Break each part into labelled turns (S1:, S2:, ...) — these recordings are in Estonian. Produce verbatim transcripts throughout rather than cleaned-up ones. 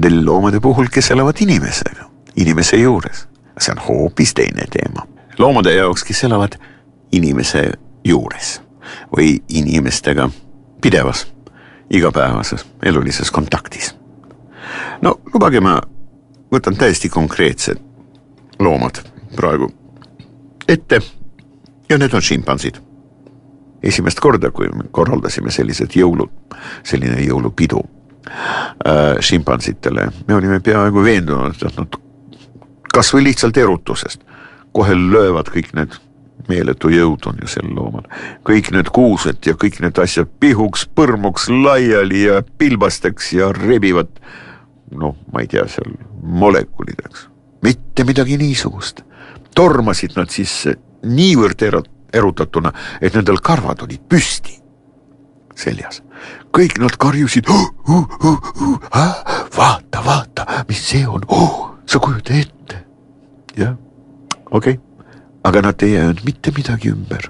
S1: nendel loomade puhul, kes elavad inimesega, inimese juures. See on hoopis teine teema. Loomade jaoks, kes elavad inimese juures või inimestega pidevas, igapäevases, elulises kontaktis. No, lubage ma võtan täiesti konkreetsed loomad praegu ette ja need on šimpansid. Esimest korda, kui me korraldasime sellised jõulud, selline jõulupidu äh, šimpansitele, me olime peaaegu veendunud, et nad kas või lihtsalt erutusest kohe löövad kõik need meeletu jõud on ju sel loomal. Kõik need kuused ja kõik need asjad pihuks, põrmuks, laiali ja pilbasteks ja rebivad, noh, ma ei tea, seal molekulideks. Mitte midagi niisugust. Tormasid nad sisse niivõrd erutatuna, et nendel karvad olid püsti seljas. Kõik nad karjusid, uh, uh, uh, uh, uh, vaata, vaata, mis see on, uh, sa kujuta ette. Jah, okei. Okay. Aga nad ei jäänud mitte midagi ümber.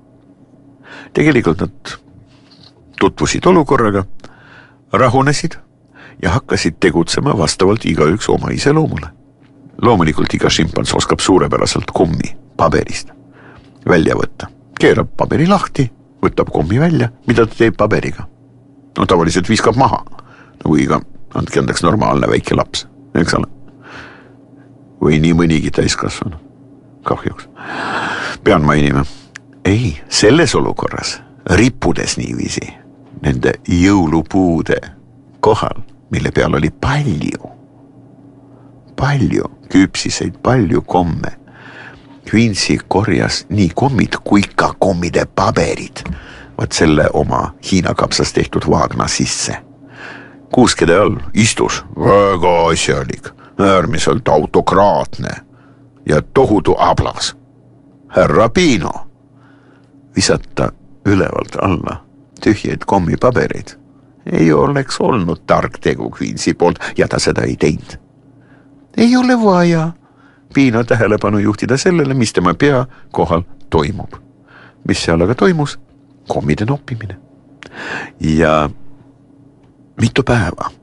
S1: Tegelikult nad tutvusid olukorraga, rahunesid ja hakkasid tegutsema vastavalt igaüks oma iseloomule. Loomulikult iga šimpans oskab suurepäraselt kommi paberist välja võtta. Keerab paberi lahti, võtab kommi välja, mida ta teeb paberiga. No tavaliselt viskab maha, nagu iga, andke andeks normaalne väike laps, eks ole? Või nii mõnigi täiskasvanu. Kahjuks. Pean mainima. Ei, selles olukorras, rippudes niiviisi, nende jõulupuude kohal, mille peal oli palju, palju küpsiseid, palju komme. Quincy korjas nii kommid kui ka kommide paberid, vaat selle oma Hiina kapsas tehtud vaagna sisse. Kuuskede all istus väga asjalik, äärmiselt autokraatne ja tohutu ablas. Härra Piino visata ülevalt alla tühjeid kommipabereid ei oleks olnud tark tegu Quincy poolt ja ta seda ei teinud. Ei ole vaja Piino tähelepanu juhtida sellele, mis tema pea kohal toimub. Mis seal aga toimus? Kommide noppimine. Ja mitu päeva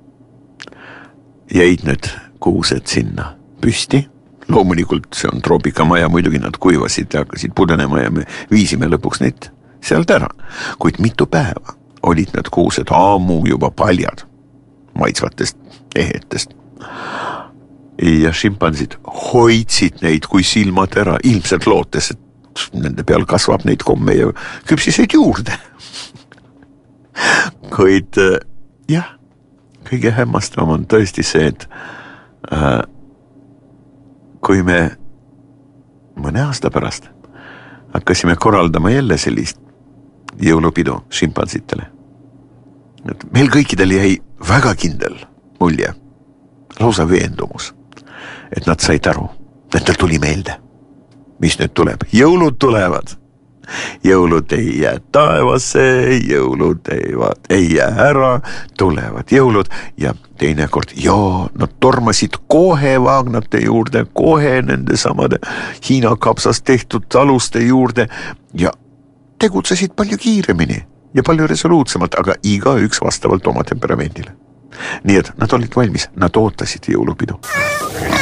S1: jäid need kuused sinna püsti. Loomulikult see on troopikamaja, muidugi nad kuivasid ja hakkasid pudenema ja me viisime lõpuks neid sealt ära. Kuid mitu päeva olid need kuused ammu juba paljad maitsvatest ehetest. Ja šimpansid hoidsid neid kui silmad ära, ilmselt lootes, et nende peal kasvab neid komme ja küpsiseid juurde. Kuid jah, kõige hämmastavam on tõesti see, et äh, kui me mõne aasta pärast hakkasime korraldama jälle sellist jõulupidu šimpansitele. Meil kõikidel jäi väga kindel mulje, lausa veendumus, et nad said aru, et tal tuli meelde, mis nüüd tuleb. Jõulud tulevad. Jõulud ei jää taevasse, jõulud ei, vaat, ei jää ära, tulevad jõulud ja teinekord, joo, nad tormasid kohe vaagnate juurde, kohe nende samade Hiina kapsast tehtud aluste juurde ja tegutsesid palju kiiremini ja palju resoluutsemalt, aga iga üks vastavalt oma temperamendile. Nii et nad olid valmis, nad ootasid jõulupidu.